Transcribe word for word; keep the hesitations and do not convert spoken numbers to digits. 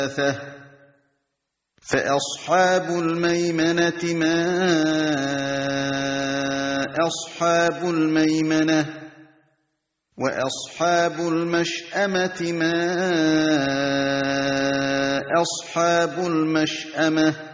فَأَصْحَابُ الْمَيْمَنَةِ مَا أَصْحَابُ الْمَيْمَنَةِ وَأَصْحَابُ الْمَشْأَمَةِ مَا أَصْحَابُ الْمَشْأَمَةِ